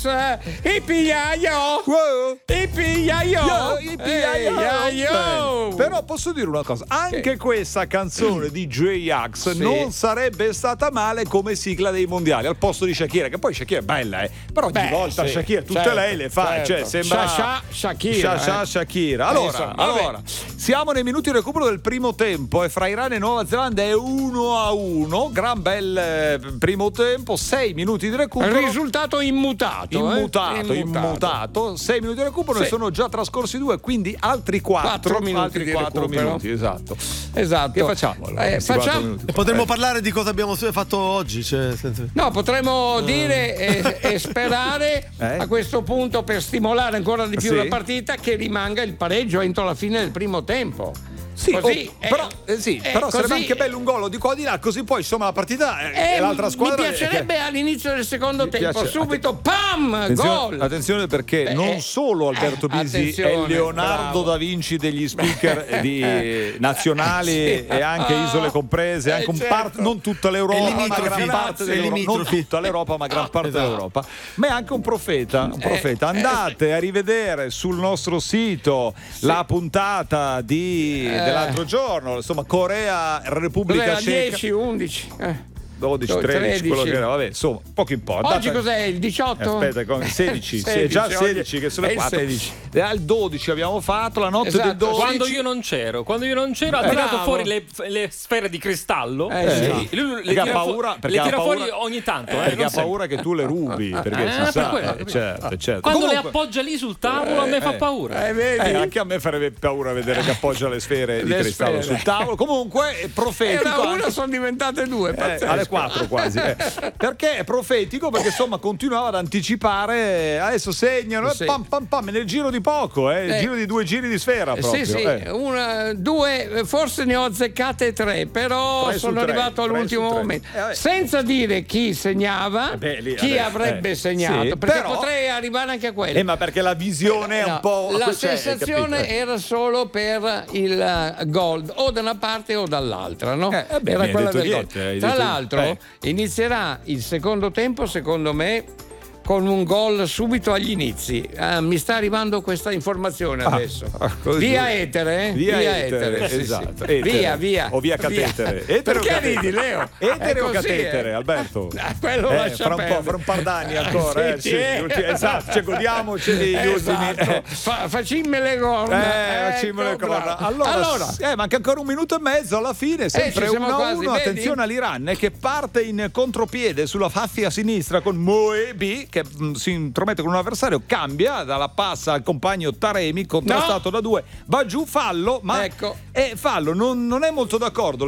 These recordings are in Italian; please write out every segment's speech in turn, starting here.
I pigliaio! I pigliaio! Però posso dire una cosa, anche questa canzone di J-Ax non sarebbe stata male come sigla dei mondiali al posto di Shakira, che poi Shakira è bella, però ogni volta Shakira tutte lei le fa, cioè sembra Shakira. Allora, siamo nei minuti di recupero del primo tempo e fra Iran e Nuova Zelanda è 1-1, gran bel primo tempo, 6 minuti di recupero. Risultato immutato. 6 minuti di recupero, ne sono già trascorsi 2, quindi altri 4 minuti, esatto. Che facciamo? Facciamo. Potremmo parlare di cosa abbiamo fatto oggi, No, potremmo dire e sperare a questo punto, per stimolare ancora di più la partita, che rimanga il pareggio entro la fine del primo tempo. Però sarebbe anche bello un gol di qua di là, così poi insomma la partita l'altra squadra. Mi piacerebbe all'inizio del secondo tempo subito gol. Attenzione, perché non solo Alberto Bisi è Leonardo da Vinci degli speaker nazionali e anche isole comprese, anche non tutta l'Europa, ma gran parte dell'Europa, non tutta l'Europa, ma gran parte dell'Europa, ma è anche un profeta. Andate a rivedere sul nostro sito la puntata dell'altro giorno, insomma, Corea, Repubblica Ceca 10, 11 12, 13, quello che era, vabbè, insomma, poco importa. Oggi cos'è? Il 18? Aspetta, con 16, è già 16 che sono le 4. Al 12 abbiamo fatto la notte del 12. Quando io non c'ero, ha tirato fuori le sfere di cristallo. Le tira fuori ogni tanto. Perché ha paura che tu le rubi. Perché si sa, certo. Quando le appoggia lì sul tavolo a me fa paura. Anche a me farebbe paura vedere che appoggia le sfere di cristallo sul tavolo. Comunque è profetico. Era una, sono diventate 2. Alle 4 quasi. Perché è profetico, perché insomma continuava ad anticipare. Adesso segnano pam nel giro di poco, giro di 2 giri di sfera proprio. Sì, 1, 2, forse ne ho azzeccate 3, però sono arrivato all'ultimo momento. Senza dire chi segnava, chi avrebbe segnato, perché potrei arrivare anche a quello. Ma perché la visione è un po'. La sensazione era solo per il gol, o da una parte o dall'altra, no? Era quella del gol. Tra l'altro inizierà il secondo tempo, secondo me, con un gol subito agli inizi. Mi sta arrivando questa informazione adesso. Via etere, via etere. Esatto. Via. O via catetere. Perché ridi, Leo? Etere o catetere, Alberto? Quello lascia fra un par d'anni ancora. Esatto, godiamoci gli ultimi. Facimmi le corna. Allora, manca ancora un minuto e mezzo alla fine, sempre 1-1. Attenzione all'Iran che parte in contropiede sulla fascia sinistra con Moebi, che si intromette con un avversario, cambia dalla passa al compagno Taremi, contrastato da 2, va giù, fallo, ma fallo, non è molto d'accordo il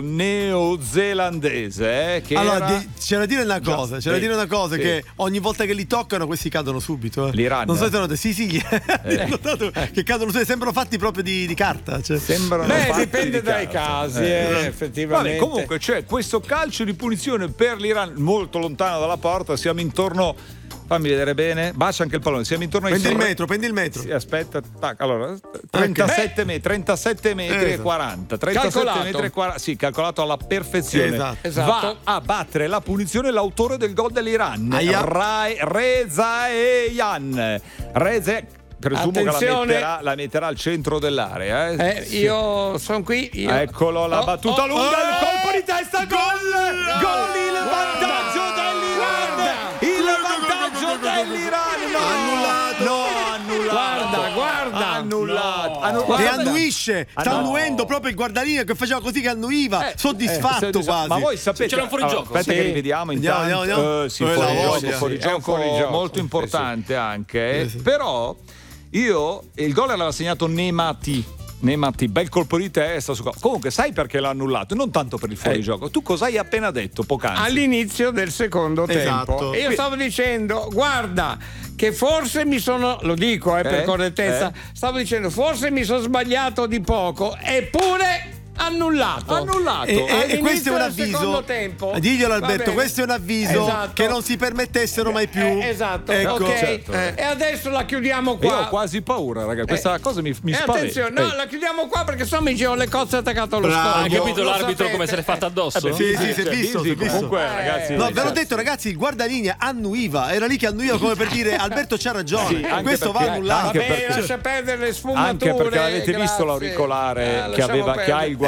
neozelandese, che allora c'è da dire una cosa, che ogni volta che li toccano questi cadono subito. L'Iran, non so se notate, hai notato che cadono subito, sembrano fatti proprio di carta, sembrano dipende dai casi, effettivamente. Vabbè, comunque c'è questo calcio di punizione per l'Iran molto lontano dalla porta, siamo intorno. Fammi vedere bene, bacia anche il pallone, siamo intorno ai prendi il metro. Sì, aspetta, allora 37 metri e 40. 37 metri e 40. Sì, calcolato alla perfezione. Esatto. Va a battere la punizione l'autore del gol dell'Iran, Reza Eyan. Presumo che la metterà al centro dell'area. Io sono qui. Eccolo, la battuta lunga, il colpo di testa, gol, il vantaggio dell'Iran. Annullato. E annuisce, sta annuendo proprio il guardalinea che faceva così, che annuiva, soddisfatto quasi. Ma voi sapete, c'era un fuorigioco. Aspetta che rivediamo intanto. Andiamo. Fuorigioco molto importante anche. Però il gol l'aveva segnato Nemati, bel colpo di testa. Comunque, sai perché l'ha annullato? Non tanto per il fuorigioco. Tu cosa hai appena detto poc'anzi? All'inizio del secondo tempo. E io stavo dicendo, guarda, che forse lo dico per correttezza, stavo dicendo, forse mi sono sbagliato di poco, eppure annullato. E questo è un avviso. Tempo. Diglielo Alberto, questo è un spavento che non si permettessero mai più. Esatto, ecco. Ok. Certo. E adesso la chiudiamo qua. Io ho quasi paura, raga. Questa cosa mi spaventa. Attenzione, no, la chiudiamo qua perché sennò mi giro le cozze attaccate allo scoglio. Hai capito l'arbitro come se l'è fatta addosso? Sì, si è visto. Comunque, ragazzi. No, ve l'ho detto, ragazzi, il guardalinea annuiva. Era lì che annuiva come per dire Alberto c'ha ragione. Questo va annullato. Lascia perdere le sfumature. Anche perché avete visto l'auricolare che ha il guardalinea.